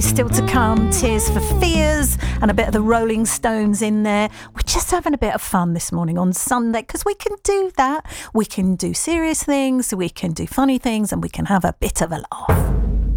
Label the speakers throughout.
Speaker 1: still to come, Tears for Fears, and a bit of the Rolling Stones in there. We're just having a bit of fun this morning on Sunday, because we can do that. We can do serious things, we can do funny things, and we can have a bit of a laugh.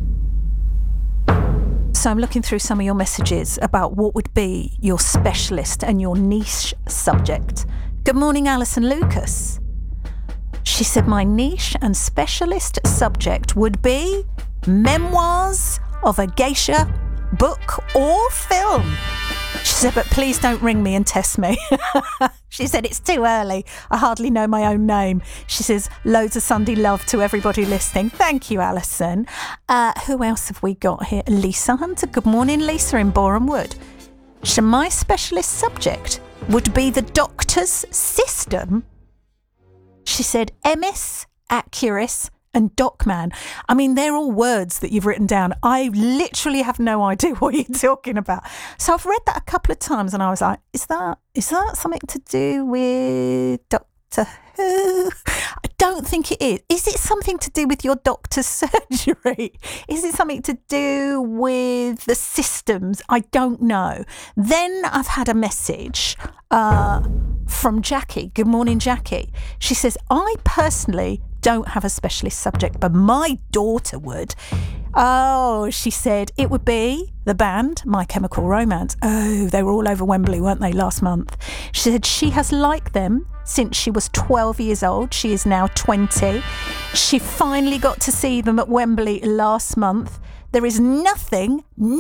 Speaker 1: So I'm looking through some of your messages about what would be your specialist and your niche subject. Good morning, Alison Lucas. She said my niche and specialist subject would be memoirs of a geisha, book or film. She said, but please don't ring me and test me. She said, it's too early. I hardly know my own name. She says, loads of Sunday love to everybody listening. Thank you, Alison. Who else have we got here? Lisa Hunter. Good morning, Lisa in Boreham Wood. So my specialist subject would be the doctor's system. She said, EMIS, Accurus, and DocMan. I mean, they're all words that you've written down. I literally have no idea what you're talking about. So I've read that a couple of times and I was like, is that something to do with Doctor Who? I don't think it is. Is it something to do with your doctor's surgery? Is it something to do with the systems? I don't know. Then I've had a message from Jackie. Good morning, Jackie. She says, I personally don't have a specialist subject, but my daughter would. Oh, she said it would be the band My Chemical Romance. Oh, they were all over Wembley, weren't they, last month? She said she has liked them since she was 12 years old. She is now 20. She finally got to see them at Wembley last month. There is nothing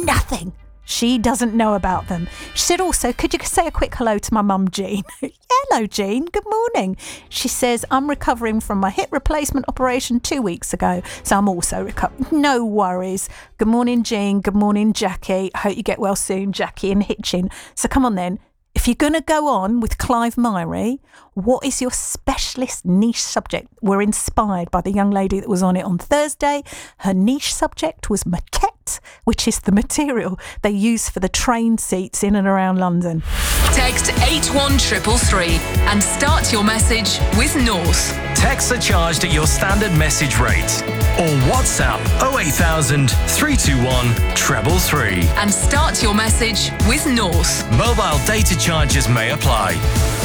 Speaker 1: she doesn't know about them. She said also, could you say a quick hello to my mum, Jean? Hello, Jean. Good morning. She says, I'm recovering from my hip replacement operation 2 weeks ago, so I'm also recovering. No worries. Good morning, Jean. Good morning, Jackie. I hope you get well soon, Jackie and Hitchin. So come on then. If you're going to go on with Clive Myrie, what is your specialist niche subject? We're inspired by the young lady that was on it on Thursday. Her niche subject was maquette, which is the material they use for the train seats in and around London.
Speaker 2: Text 81333 and start your message with North.
Speaker 3: Texts are charged at your standard message rate. Or WhatsApp 08000 321 333.
Speaker 2: And start your message with North.
Speaker 3: Mobile data charges may apply.